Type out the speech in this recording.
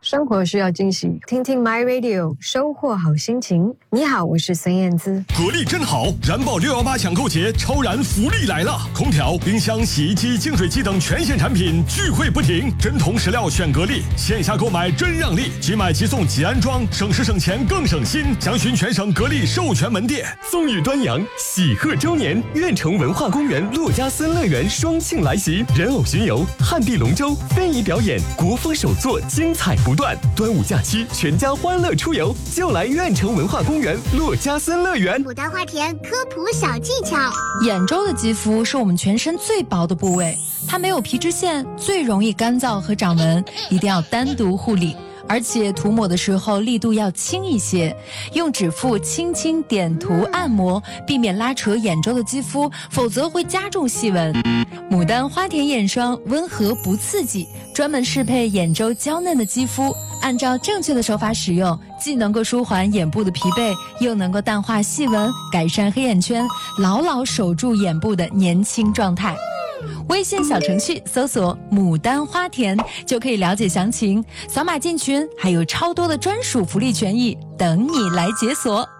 生活需要惊喜，听听 My Radio， 收获好心情。你好，我是孙燕姿。 格力真好，燃爆618抢购节超燃福利来了！空调、冰箱、洗衣机、净水机等全线产品聚会不停，真铜实料选格力，线下购买真让利，即买即送即安装，省时省钱更省心。详询全省格力授权门店。 松雨端阳，喜贺周年，苑城文化公园骆家森乐园双庆来袭，人偶巡游、旱地龙舟、非遗表演、国风手作，精彩不断。端午假期全家欢乐出游，就来苑城文化公园骆家森乐园。 牡丹花田科普小技巧： 眼周的肌肤是我们全身最薄的部位，它没有皮脂腺，最容易干燥和长纹，一定要单独护理。而且涂抹的时候力度要轻一些，用指腹轻轻点涂按摩，避免拉扯眼周的肌肤，否则会加重细纹。牡丹花田眼霜温和不刺激，专门适配眼周娇嫩的肌肤，按照正确的手法使用，既能够舒缓眼部的疲惫，又能够淡化细纹，改善黑眼圈，牢牢守住眼部的年轻状态。微信小程序搜索牡丹花田就可以了解详情，扫码进群还有超多的专属福利权益等你来解锁。